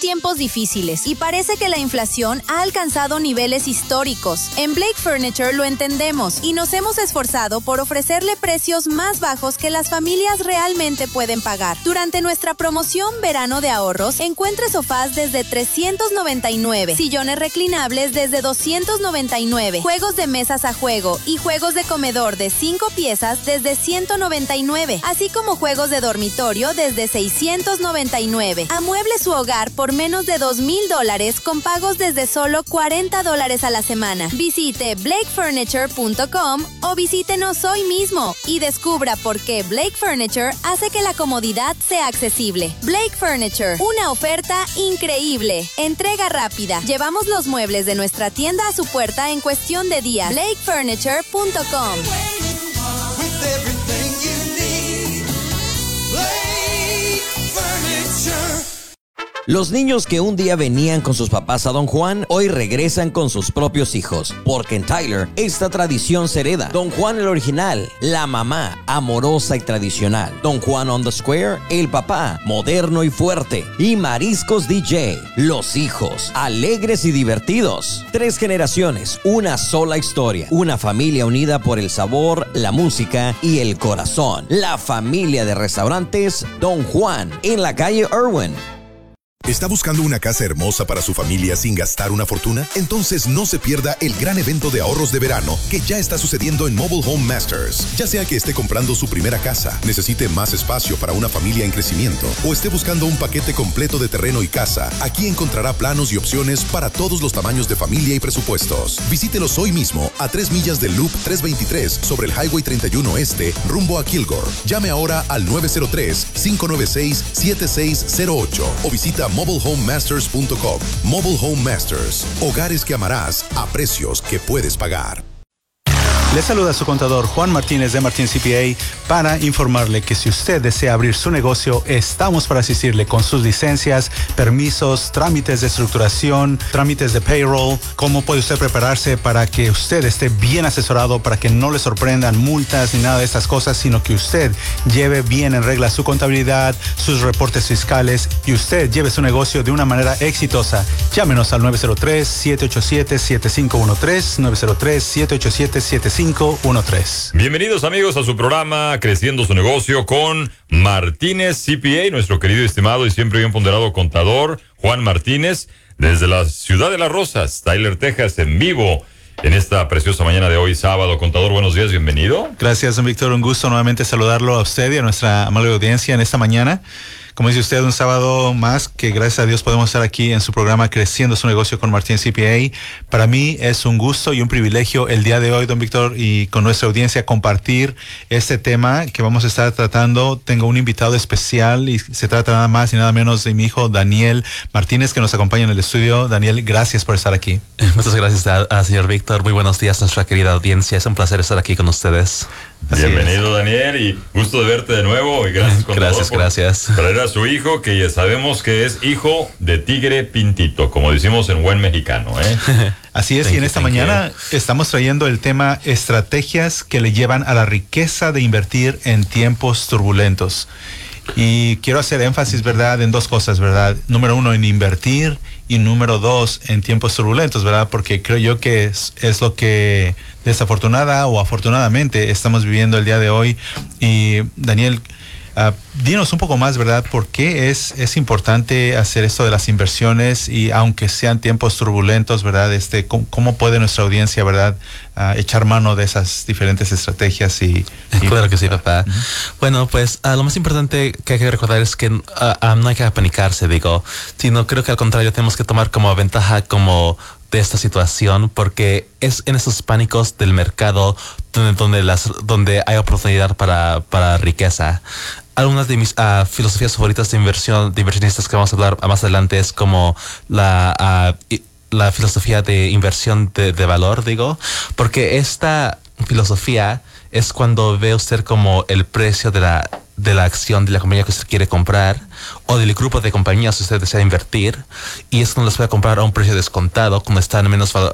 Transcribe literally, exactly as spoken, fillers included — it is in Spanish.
tiempos difíciles y parece que la inflación ha alcanzado niveles históricos. En Blake Furniture lo entendemos y nos hemos esforzado por ofrecerle precios más bajos que las familias realmente pueden pagar. Durante nuestra promoción Verano de Ahorros, encuentre sofás desde trescientos noventa y nueve, sillones reclinables desde doscientos noventa y nueve, juegos de mesas a juego y juegos de comedor de cinco piezas desde ciento noventa y nueve, así como juegos de dormitorio desde seiscientos noventa y nueve. Amueble su hogar por menos de dos mil dólares con pagos desde solo cuarenta dólares a la semana. Visite blake furniture punto com o visítenos hoy mismo y descubra por qué Blake Furniture hace que la comodidad sea accesible. Blake Furniture, una oferta increíble. Entrega rápida. Llevamos los muebles de nuestra tienda a su puerta en cuestión de días. blake furniture punto com. Los niños que un día venían con sus papás a Don Juan, hoy regresan con sus propios hijos, porque en Tyler esta tradición se hereda. Don Juan el original, la mamá, amorosa y tradicional. Don Juan on the Square, el papá, moderno y fuerte. Y Mariscos D J, los hijos, alegres y divertidos. Tres generaciones, una sola historia. Una familia unida por el sabor, la música y el corazón. La familia de restaurantes Don Juan, en la calle Irwin. ¿Está buscando una casa hermosa para su familia sin gastar una fortuna? Entonces no se pierda el gran evento de ahorros de verano que ya está sucediendo en Mobile Home Masters. Ya sea que esté comprando su primera casa, necesite más espacio para una familia en crecimiento o esté buscando un paquete completo de terreno y casa, aquí encontrará planos y opciones para todos los tamaños de familia y presupuestos. Visítelos hoy mismo a tres millas del Loop trescientos veintitrés sobre el Highway treinta y uno Este rumbo a Kilgore. Llame ahora al nueve cero tres, cinco nueve seis, siete seis cero ocho o visita mobile home masters punto com. Mobile Home Masters. Hogares que amarás a precios que puedes pagar. Le saluda su contador Juan Martínez de Martín C P A para informarle que si usted desea abrir su negocio, estamos para asistirle con sus licencias, permisos, trámites de estructuración, trámites de payroll, cómo puede usted prepararse para que usted esté bien asesorado, para que no le sorprendan multas ni nada de estas cosas, sino que usted lleve bien en regla su contabilidad, sus reportes fiscales y usted lleve su negocio de una manera exitosa. Llámenos al nueve cero tres, siete ocho siete, siete cinco uno tres, nueve cero tres, siete ocho siete, siete cinco uno tres. Bienvenidos amigos a su programa Creciendo su Negocio con Martínez C P A, nuestro querido, estimado y siempre bien ponderado contador Juan Martínez, desde la ciudad de Las Rosas, Tyler, Texas, en vivo en esta preciosa mañana de hoy, sábado. Contador, buenos días, bienvenido. Gracias, don Víctor, un gusto nuevamente saludarlo a usted y a nuestra amable audiencia en esta mañana. Como dice usted, un sábado más que gracias a Dios podemos estar aquí en su programa Creciendo su Negocio con Martín C P A. Para mí es un gusto y un privilegio el día de hoy, don Víctor, y con nuestra audiencia compartir este tema que vamos a estar tratando. Tengo un invitado especial y se trata nada más y nada menos de mi hijo Daniel Martínez, que nos acompaña en el estudio. Daniel, gracias por estar aquí. Muchas gracias a, a señor Víctor. Muy buenos días, nuestra querida audiencia. Es un placer estar aquí con ustedes. Así Bienvenido, es. Daniel, y gusto de verte de nuevo. Y gracias, gracias, por gracias. traer a su hijo, que ya sabemos que es hijo de tigre pintito, como decimos en buen mexicano, ¿eh? Así es, y en esta mañana estamos trayendo el tema estrategias que le llevan a la riqueza de invertir en tiempos turbulentos. Y quiero hacer énfasis, ¿verdad?, en dos cosas, ¿verdad? Número uno, en invertir, y número dos, en tiempos turbulentos, ¿verdad? Porque creo yo que es, es lo que desafortunada o afortunadamente estamos viviendo el día de hoy. Y Daniel, Uh, dinos un poco más, ¿verdad? ¿Por qué es, es importante hacer esto de las inversiones y aunque sean tiempos turbulentos, ¿verdad? Este, ¿cómo, cómo puede nuestra audiencia, ¿verdad? Uh, echar mano de esas diferentes estrategias y... y claro que sí, papá. Uh-huh. Bueno, pues uh, lo más importante que hay que recordar es que uh, uh, no hay que apanicarse, digo, sino creo que al contrario tenemos que tomar como ventaja como de esta situación, porque es en esos pánicos del mercado donde, donde, las, donde hay oportunidad para, para riqueza. Algunas de mis uh, filosofías favoritas de inversión, de inversionistas que vamos a hablar más adelante es como la, uh, la filosofía de inversión de, de valor, digo, porque esta filosofía es cuando ve usted como el precio de la de la acción de la compañía que usted quiere comprar o del grupo de compañías que usted desea invertir, y es cuando las puede comprar a un precio descontado, cuando están menos